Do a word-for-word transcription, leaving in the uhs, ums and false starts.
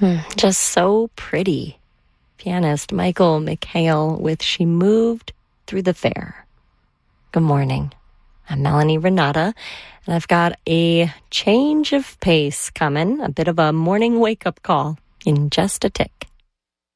Mm, just so pretty. Pianist Michael McHale with She Moved Through the Fair. Good morning. I'm Melanie Renata, and I've got a change of pace coming, a bit of a morning wake-up call in just a tick.